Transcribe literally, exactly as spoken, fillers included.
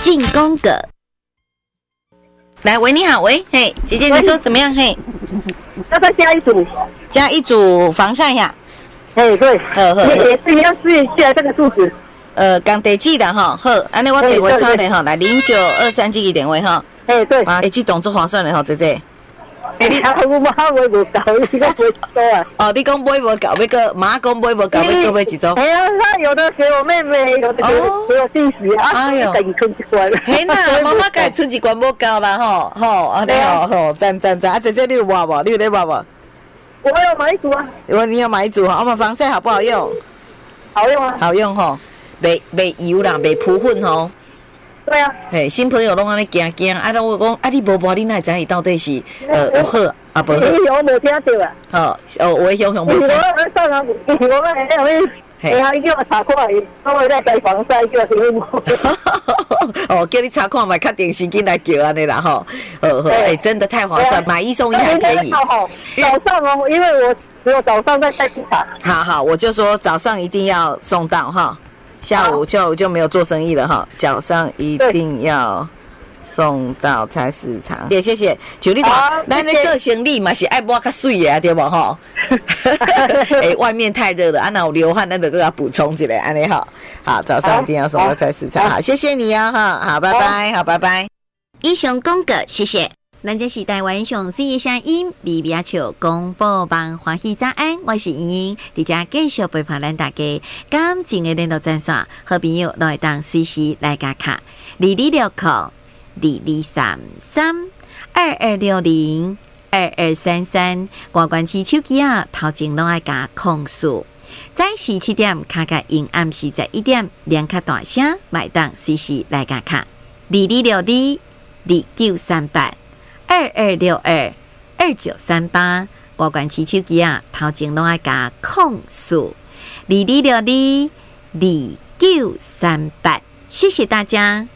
进攻个。来，喂，你好，喂，嘿，姐姐，你说怎么样？嘿， 要再加一组， 加一组防晒呀。 哎，对， 呵呵， 也也是要试一下这个数字。 呃，讲地址的哈，好，安尼我电话抄的哈，来零九二三这个电话哈。 哎，对， 啊，会去动作划算的哈，姐姐。 你啊，我妈买无够，你讲买多啊？ 哦，你讲买无够，要个妈讲买无够，要个买几组？ 哎呀，他有的给我妹妹，有的给我给我弟媳啊，哎呦，自己存一罐。 嘿呐，妈妈家存一罐无够啦吼，吼，安尼吼吼，赞赞赞！啊，姐姐你有买无？你有在买无？ 我有买一组啊。 我你有买一组哈？我们防晒好不好用？ 好用啊。 好用吼，袂袂油啦，袂扑粉吼。 对啊， 嘿，新朋友拢安尼惊惊，啊！我讲啊，你无无，你哪会知伊到底是呃有好啊无好？ 我无听到啊。 好，哦，我想想无听。 我上啊，我哎哎，哎呀，伊叫我查看，我会来改防晒，叫什么？ 哦，叫你查看嘛，确定时间来叫安尼啦吼。好好，哎，真的太划算，买一送一还可以。 早上哦，因为我只有早上在菜市场。 好好，我就说早上一定要送到哈。下午就就没有做生意了哈，早上一定要送到菜市场。谢谢谢，就你看，咱咧做生意嘛是爱抹较水的对不哈？哎，外面太热了，啊，那有流汗，咱就给它补充起来，安尼好。好，早上一定要送到菜市场。好，谢谢你啊哈，好，拜拜，好，拜拜。 以上讲过，谢谢。咱这是台湾上水的声音，微微笑广播网欢喜早安，我是莹莹，伫遮继续陪伴咱大家。感情的联络专线，好朋友都会当随时来加卡，二二六零二二三三二二六零二二三三，挂关起手机啊，头前拢爱加控诉。早时七点，卡卡因暗时十一点，两卡大声，买当随时来加卡，二二六二二九三八。二二六二二九三八，挂关起手机啊，头前拢爱加控诉二二六二二九三八，谢谢大家。